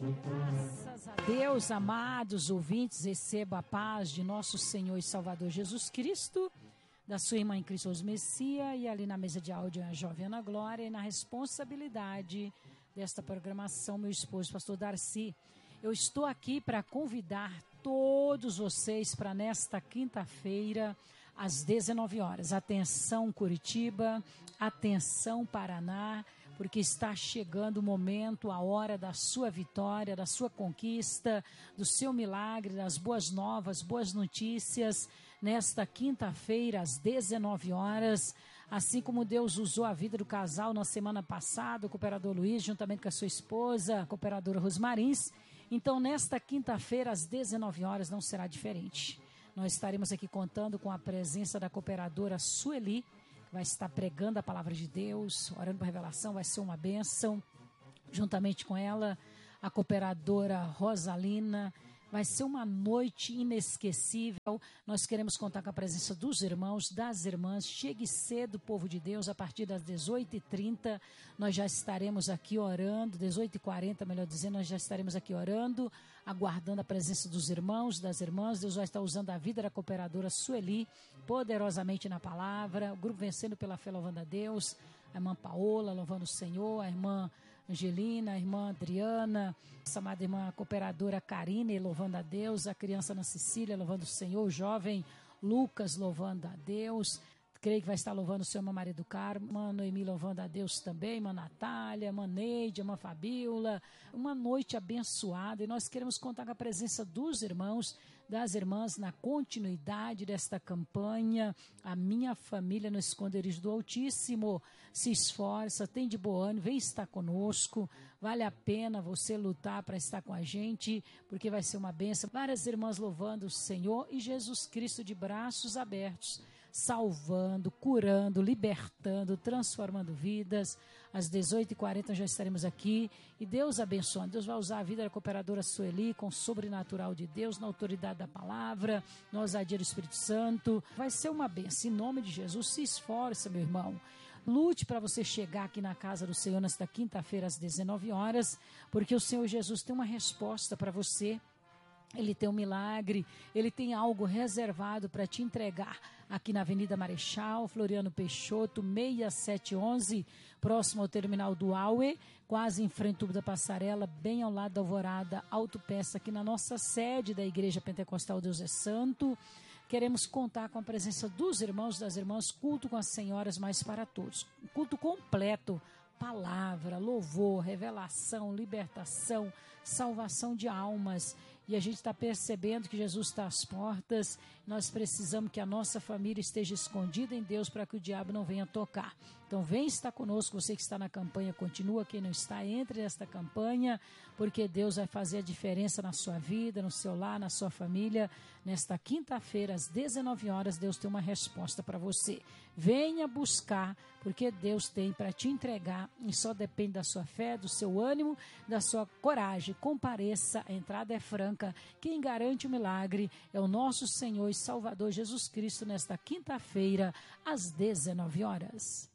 Graças a Deus, amados ouvintes, receba a paz de nosso Senhor e Salvador Jesus Cristo, da sua irmã em Cristo Messia, e ali na mesa de áudio a jovem Ana Glória, e na responsabilidade desta programação, meu esposo, pastor Darcy. Eu estou aqui para convidar todos vocês para nesta quinta-feira, às 19 horas. Atenção Curitiba, atenção Paraná, porque está chegando o momento, a hora da sua vitória, da sua conquista, do seu milagre, das boas novas, boas notícias. Nesta quinta-feira, às 19 horas, assim como Deus usou a vida do casal na semana passada, o cooperador Luiz, juntamente com a sua esposa, a cooperadora Rosmarins. Então, nesta quinta-feira, às 19 horas, não será diferente. Nós estaremos aqui contando com a presença da cooperadora Sueli, que vai estar pregando a palavra de Deus, orando por revelação, vai ser uma bênção. Juntamente com ela, a cooperadora Rosalina. Vai ser uma noite inesquecível. Nós queremos contar com a presença dos irmãos, das irmãs. Chegue cedo, povo de Deus, a partir das 18h30. Nós já estaremos aqui orando, 18h40, melhor dizendo, nós já estaremos aqui orando, aguardando a presença dos irmãos, das irmãs. Deus vai estar usando a vida da cooperadora Sueli, poderosamente na palavra. O grupo Vencendo pela Fé, louvando a Deus. A irmã Paola, louvando o Senhor. A irmã Angelina, a irmã Adriana, a amada irmã cooperadora Karine, louvando a Deus, a criança Ana Cecília, louvando o Senhor, o jovem Lucas, louvando a Deus. Creio que vai estar louvando o Senhor, irmã Maria do Carmo, irmã Noemi, louvando a Deus também, irmã Natália, irmã Neide, irmã Fabíola. Uma noite abençoada, e nós queremos contar com a presença dos irmãos, das irmãs, na continuidade desta campanha. A minha família no esconderijo do Altíssimo se esforça, tem de bom ânimo, vem estar conosco. Vale a pena você lutar para estar com a gente, porque vai ser uma bênção. Várias irmãs louvando o Senhor e Jesus Cristo de braços abertos, salvando, curando, libertando, transformando vidas. Às 18h40 já estaremos aqui, e Deus abençoe. Deus vai usar a vida da cooperadora Sueli com o sobrenatural de Deus, na autoridade da palavra, na ousadia do Espírito Santo. Vai ser uma bênção. Em nome de Jesus, se esforça, meu irmão. Lute para você chegar aqui na casa do Senhor nesta quinta-feira às 19 horas, porque o Senhor Jesus tem uma resposta para você. Ele tem um milagre, ele tem algo reservado para te entregar aqui na Avenida Marechal Floriano Peixoto, 6711, próximo ao terminal do Aue, quase em frente ao tubo da Passarela, bem ao lado da Alvorada Autopeça, aqui na nossa sede da Igreja Pentecostal Deus é Santo. Queremos contar com a presença dos irmãos, das irmãs, culto com as senhoras, mas para todos. Culto completo, palavra, louvor, revelação, libertação, salvação de almas. E a gente está percebendo que Jesus está às portas. Nós precisamos que a nossa família esteja escondida em Deus para que o diabo não venha tocar. Então vem estar conosco, você que está na campanha, continua. Quem não está, entre nesta campanha, porque Deus vai fazer a diferença na sua vida, no seu lar, na sua família. Nesta quinta-feira, às 19 horas, Deus tem uma resposta para você. Venha buscar, porque Deus tem para te entregar, e só depende da sua fé, do seu ânimo, da sua coragem. Compareça, a entrada é franca. Quem garante o milagre é o nosso Senhor e Salvador Jesus Cristo, nesta quinta-feira, às 19 horas.